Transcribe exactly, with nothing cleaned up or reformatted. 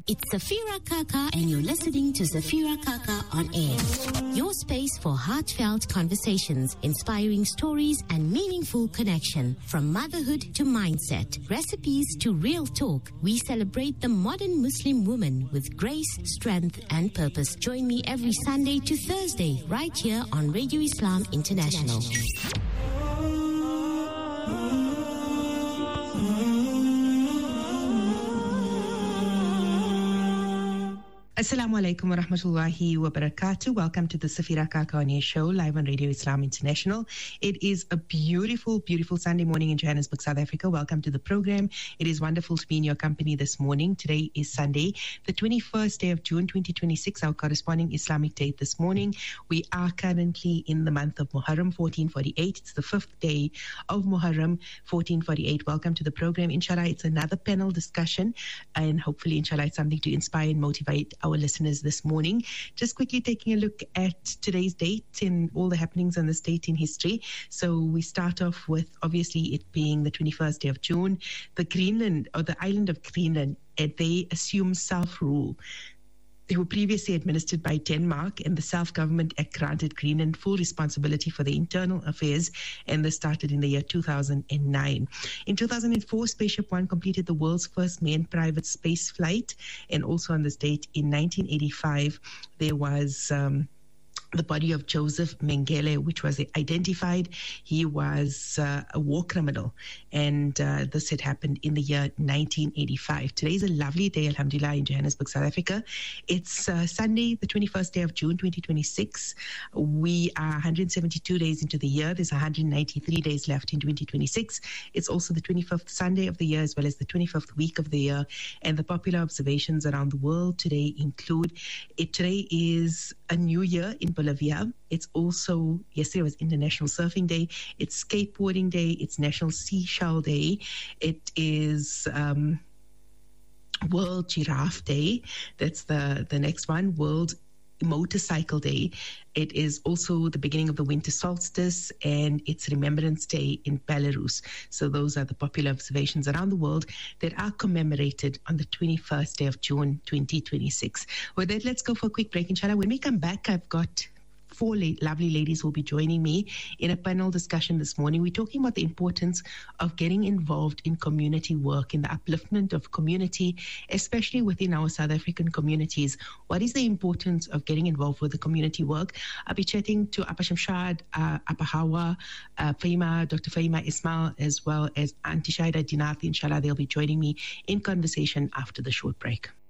It's Safira Kaka and you're listening to Safira Kaka on air. Your space for heartfelt conversations, inspiring stories and meaningful connection. From motherhood to mindset, recipes to real talk, we celebrate the modern Muslim woman with grace, strength and purpose. Join me every Sunday to Thursday right here on Radio Islam International. Assalamu alaikum wa rahmatullahi wa barakatuh. Welcome to the Safira Kaka on Air show, live on Radio Islam International. It is a beautiful, beautiful Sunday morning in Johannesburg, South Africa. Welcome to the program. It is wonderful to be in your company this morning. Today is Sunday, the twenty-first day of June, twenty twenty-six, our corresponding Islamic date this morning. We are currently in the month of Muharram, fourteen forty-eight. It's the fifth day of Muharram, fourteen forty-eight. Welcome to the program. Inshallah, it's another panel discussion, and hopefully, inshallah, it's something to inspire and motivate our listeners this morning. Just quickly taking a look at today's date and all the happenings on this date in history. So we start off with obviously it being the twenty-first day of June. The Greenland, or the island of Greenland, they assume self-rule. They were previously administered by Denmark, and the Self-Government Act granted Greenland full responsibility for the internal affairs, and this started in the year two thousand nine. In two thousand four, Spaceship One completed the world's first manned private space flight, and also on this date in nineteen eighty-five, there was... Um, the body of Joseph Mengele, which was identified. He was uh, a war criminal, and uh, this had happened in the year nineteen eighty-five. Today is a lovely day, alhamdulillah, in Johannesburg, South Africa. It's uh, Sunday, the twenty-first day of June, twenty twenty-six. We are one hundred seventy-two days into the year. There's one hundred ninety-three days left in twenty twenty-six. It's also the twenty-fifth Sunday of the year, as well as the twenty-fifth week of the year. And the popular observations around the world today include, it today is a new year in Bolivia. It's also, yesterday was International Surfing Day. It's Skateboarding Day. It's National Seashell Day. It is um, World Giraffe Day. That's the, the next one. World Motorcycle Day. It is also the beginning of the winter solstice, and it's Remembrance Day in Belarus. So those are the popular observations around the world that are commemorated on the twenty-first day of June, twenty twenty-six. With that, let's go for a quick break, inshallah. When we come back, I've got four la- lovely ladies who will be joining me in a panel discussion this morning. We're talking about the importance of getting involved in community work, in the upliftment of community, especially within our South African communities. What is the importance of getting involved with the community work? I'll be chatting to Appa Shamshad, uh, Appa Hawa, uh, Faima, Doctor Faima Ismail, as well as Auntie Shaida Dinath. Inshallah, they'll be joining me in conversation after the short break.